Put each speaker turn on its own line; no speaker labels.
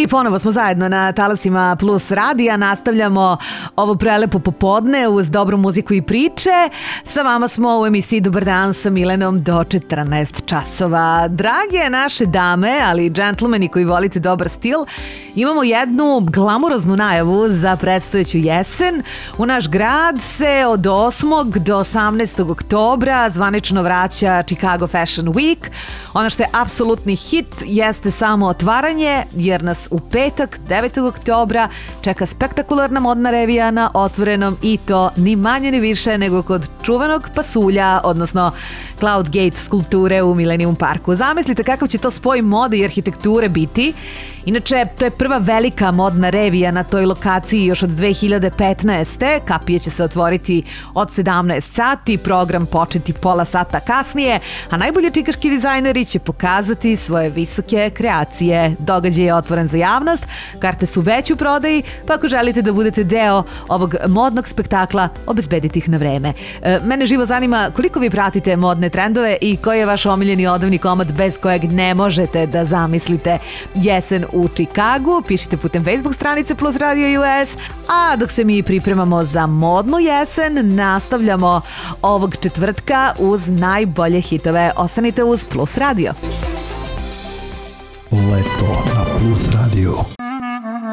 I ponovo smo zajedno na talasima Plus radija, nastavljamo ovo prelepo popodne uz dobru muziku i priče. Sa vama smo u emisiji Dobar dan sa Milenom do 14 časova. Drage naše dame, ali i džentlmeni koji volite dobar stil, imamo jednu glamuroznu najavu za predstojeću jesen. U naš grad se od 8. do 18. oktobra zvanično vraća Chicago Fashion Week. Ono što je apsolutni hit jeste samo otvaranje, jer nas u petak 9. oktobra čeka spektakularna modna revija na otvorenom i to ni manje ni više nego kod čuvenog pasulja, odnosno Cloud Gate skulpture u Millennium Parku. Zamislite kakav će to spoj mode i arhitekture biti. Inače, to je prva velika modna revija na toj lokaciji još od 2015. Kapije će se otvoriti od 17 sati, program početi pola sata kasnije, a najbolji čikaški dizajneri će pokazati svoje visoke kreacije. Događaj je otvoren za javnost, karte su već u prodaji, pa ako želite da budete deo ovog modnog spektakla, obezbedite ih na vreme. Mene živo zanima koliko vi pratite modne trendove i koji je vaš omiljeni odevni komad bez kojeg ne možete da zamislite jesen u Chicagu. Pišite putem Facebook stranice Plus Radio US, a dok se mi pripremamo za modnu jesen, nastavljamo ovog četvrtka uz najbolje hitove. Ostanite uz Plus Radio.
Leto na Plus Radio.